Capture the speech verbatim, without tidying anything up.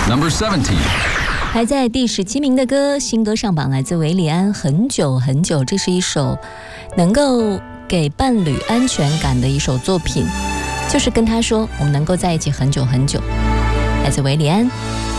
Number seventeen. 排在第十七名的歌，新歌上榜，来自韦礼安《很久很久》，这是一首能够给伴侣安全感的一首作品，就是跟他说我们能够在一起很久很久，来自韦礼安。